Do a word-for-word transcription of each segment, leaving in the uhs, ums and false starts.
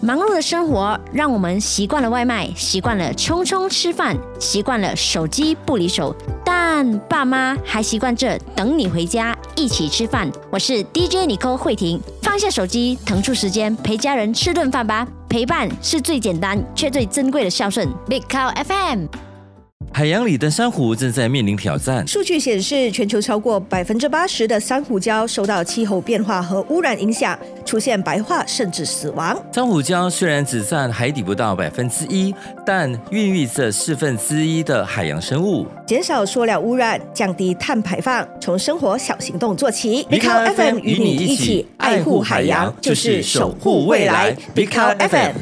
忙碌的生活让我们习惯了外卖，习惯了匆匆吃饭，习惯了手机不离手，但爸妈还习惯着等你回家一起吃饭。我是 D J Nicole 慧婷，放下手机，腾出时间陪家人吃顿饭吧。陪伴是最简单却最珍贵的孝顺。Big Cow F M。 海洋里的珊瑚正在面临挑战。 数据显示，全球超过百分之八十的珊瑚礁受到气候变化和污染影响，出现白化甚至死亡。 珊瑚礁虽然只占海底不到百分之一，但孕育着四分之一的海洋生物。 减少塑料污染，降低碳排放，从生活小行动做起。 Big Cow F M 与你一起爱护海洋，就是守护未来。Big Cow F M。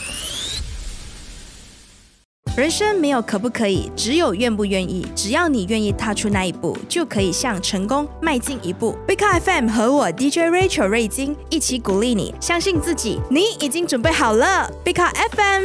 人生没有可不可以，只有愿不愿意。只要你愿意踏出那一步，就可以向成功迈进一步。Big Cow F M 和我 D J Rachel 瑞金一起鼓励你，相信自己，你已经准备好了。Big Cow F M。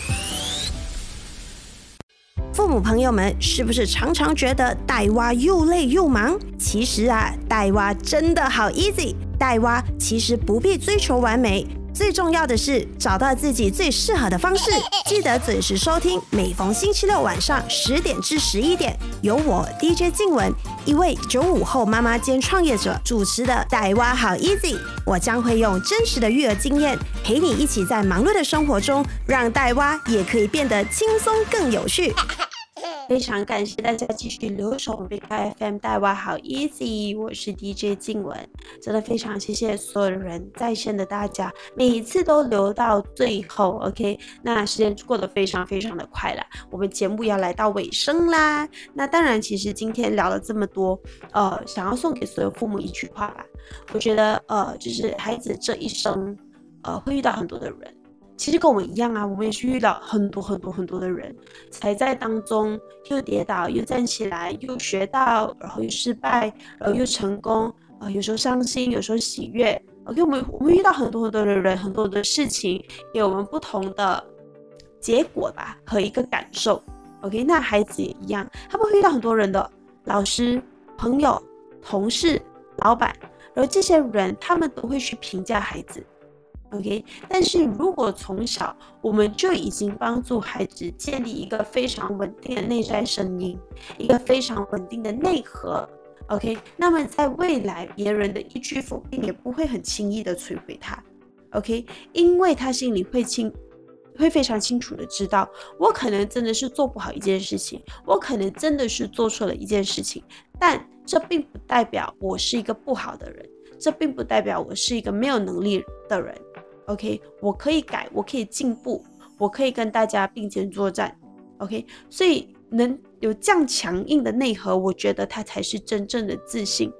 父母朋友们，是不是常常觉得带娃又累又忙？其实啊，带娃真的好 easy。带娃其实不必追求完美。最重要的是找到自己最适合的方式，记得准时收听，每逢星期六晚上十点至十一点，由我 D J 静雯，一位九五后妈妈兼创业者主持的带娃好 easy。我将会用真实的育儿经验，陪你一起在忙碌的生活中，让带娃也可以变得轻松更有趣。非常感谢大家继续留守 Big Cow F M 带娃好 easy， 我是 D J 静雯，真的非常谢谢所有的人在线的大家，每一次都留到最后 OK， 那时间过得非常非常的快啦，我们节目要来到尾声啦。那当然其实今天聊了这么多，呃，想要送给所有父母一句话吧，我觉得呃，就是孩子这一生呃会遇到很多的人，其实跟我们一样啊，我们也是遇到很多很多很多的人，才在当中又跌倒又站起来，又学到，然后又失败，然后又成功，呃，有时候伤心，有时候喜悦。OK， 我们我们遇到很多很多的人，很多的事情，给我们不同的结果吧和一个感受。OK， 那孩子也一样，他们会遇到很多人的老师、朋友、同事、老板，然后这些人他们都会去评价孩子。OK， 但是如果从小我们就已经帮助孩子建立一个非常稳定的内在声音，一个非常稳定的内核 OK， 那么在未来别人的一句否定也不会很轻易的摧毁他 OK， 因为他心里会清会非常清楚的知道，我可能真的是做不好一件事情，我可能真的是做错了一件事情，但这并不代表我是一个不好的人，这并不代表我是一个没有能力的人OK， 我可以改，我可以进步，我可以跟大家并肩作战 OK， 所以能有这样强硬的内核，我觉得它才是真正的自信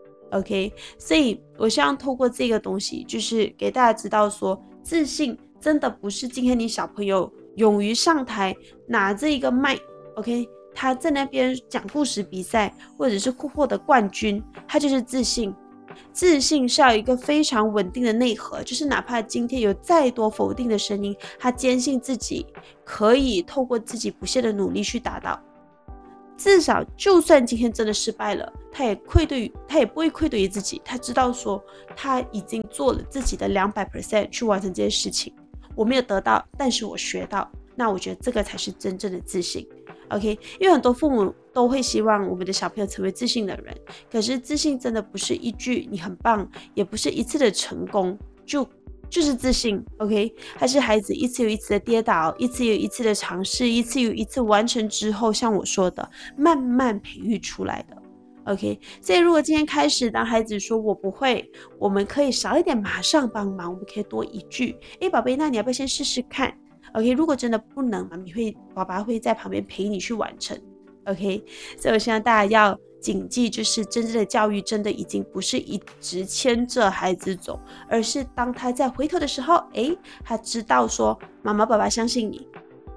OK， 所以我希望透过这个东西，就是给大家知道说，自信真的不是今天你小朋友勇于上台拿着一个麦 OK， 他在那边讲故事比赛，或者是获得冠军，他就是自信。自信是要有一个非常稳定的内核，就是哪怕今天有再多否定的声音，他坚信自己可以透过自己不懈的努力去达到，至少就算今天真的失败了，他也愧对他也不会愧对于自己，他知道说他已经做了自己的 百分之两百 去完成这件事情，我没有得到，但是我学到，那我觉得这个才是真正的自信 OK， 因为很多父母都会希望我们的小朋友成为自信的人，可是自信真的不是一句你很棒，也不是一次的成功就就是自信 OK， 还是孩子一次又一次的跌倒，一次又一次的尝试，一次又一次完成之后，像我说的慢慢培育出来的 OK， 所以如果今天开始当孩子说我不会，我们可以少一点马上帮忙，我们可以多一句，诶宝贝，那你要不要先试试看OK， 如果真的不能，妈咪会爸爸会在旁边陪你去完成 OK， 所以我希望大家要谨记，就是真正的教育真的已经不是一直牵着孩子走，而是当他在回头的时候，诶，他知道说妈妈爸爸相信你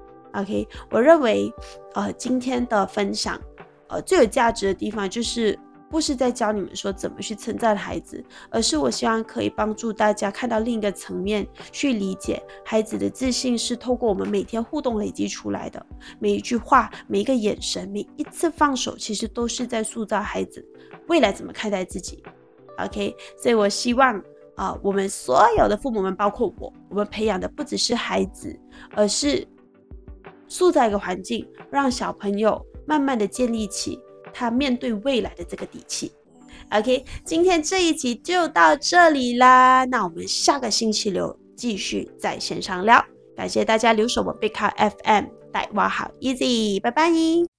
OK， 我认为呃今天的分享呃最有价值的地方就是不是在教你们说怎么去称赞孩子，而是我希望可以帮助大家看到另一个层面，去理解孩子的自信是透过我们每天互动累积出来的，每一句话，每一个眼神，每一次放手，其实都是在塑造孩子未来怎么看待自己 OK， 所以我希望啊、呃，我们所有的父母们，包括我，我们培养的不只是孩子，而是塑造一个环境，让小朋友慢慢的建立起他面对未来的这个底气。OK， 今天这一集就到这里啦，那我们下个星期六继续在线上聊。感谢大家留守我贝卡 F M， 带娃好 easy， 拜拜。